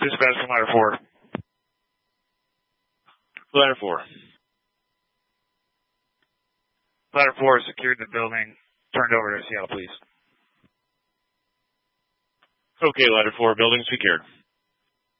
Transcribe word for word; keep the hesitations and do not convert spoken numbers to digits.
Dispatch from ladder four. Ladder four. Ladder four secured the building. Turned over to Seattle Police. Okay, ladder four, building secured.